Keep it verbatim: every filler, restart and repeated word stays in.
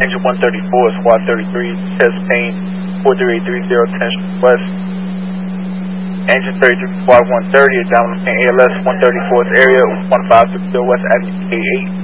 Engine one thirty-four, Squad thirty-three, test pain, four three eight three zero, attention west. Engine thirty-three, Squad one thirty, down in A L S one thirty-fourth area, one five six zero West Avenue, K eight.